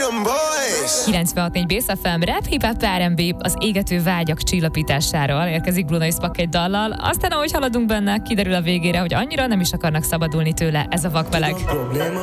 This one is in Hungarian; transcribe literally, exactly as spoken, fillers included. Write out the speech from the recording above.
kilencvenhat négy Bész ef em, rap, hip-hop, er end bé az égető vágyak csillapításáról érkezik Bruno és Spak egy dallal, aztán ahogy haladunk benne, kiderül a végére, hogy annyira nem is akarnak szabadulni tőle ez a vakmeleg.